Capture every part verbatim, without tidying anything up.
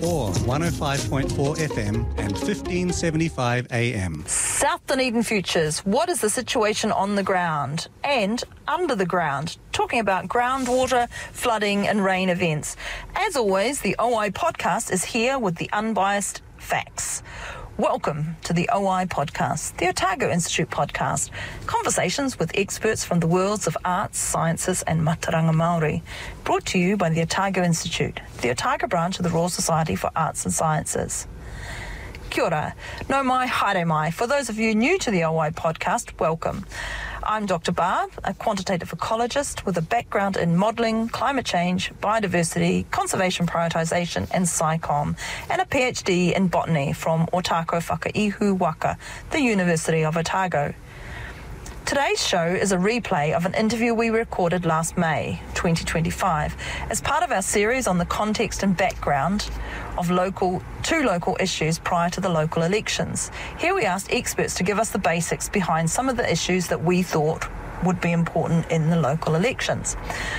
or one oh five point four F M and fifteen seventy-five A M. South Dunedin Futures. What is the situation on the ground and under the ground? Talking about groundwater, flooding and rain events. As always, the O I podcast is here with the unbiased facts. Welcome to the O I podcast, the Otago Institute podcast. Conversations with experts from the worlds of arts, sciences and Mātauranga Māori. Brought to you by the Otago Institute, the Otago branch of the Royal Society for Arts and Sciences. Kia ora. No mai, haere mai. For those of you new to the O I podcast, welcome. I'm Doctor Barb, a quantitative ecologist with a background in modelling, climate change, biodiversity, conservation prioritisation and SciComm, and a PhD in botany from Ōtākau Whakaihu Waka, the University of Otago. Today's show is a replay of an interview we recorded last May twenty twenty-five as part of our series on the context and background of local two local issues prior to the local elections. Here we asked experts to give us the basics behind some of the issues that we thought would be important in the local elections.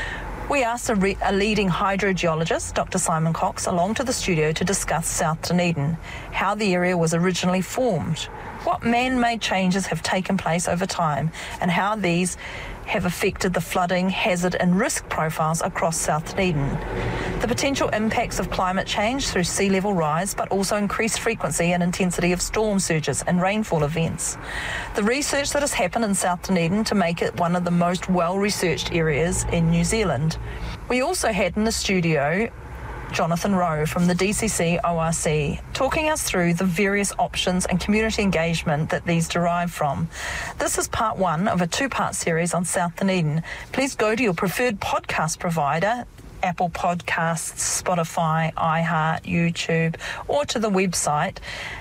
We asked a, re- a leading hydrogeologist, Doctor Simon Cox, along to the studio to discuss South Dunedin, how the area was originally formed, what man-made changes have taken place over time, and how these have affected the flooding, hazard and risk profiles across South Dunedin. The potential impacts of climate change through sea level rise, but also increased frequency and intensity of storm surges and rainfall events. The research that has happened in South Dunedin to make it one of the most well-researched areas in New Zealand. We also had in the studio Jonathan Rowe from the D C C O R C, talking us through the various options and community engagement that these derive from. This is part one of a two-part series on South Dunedin. Please go to your preferred podcast provider, Apple Podcasts, Spotify, iHeart, YouTube, or to the website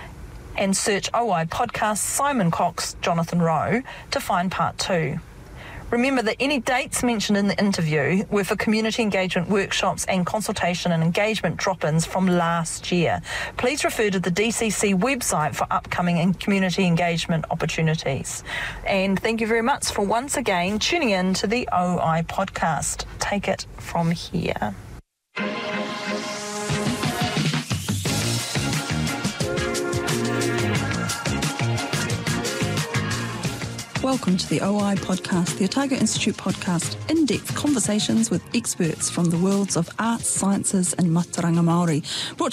and search O I Podcast Simon Cox, Jonathan Rowe to find part two. Remember that any dates mentioned in the interview were for community engagement workshops and consultation and engagement drop-ins from last year. Please refer to the D C C website for upcoming and community engagement opportunities. And thank you very much for once again tuning in to the O I podcast. Take it from here. Welcome to the O I podcast, the Otago Institute podcast, in-depth conversations with experts from the worlds of arts, sciences and Mātauranga Māori. Brought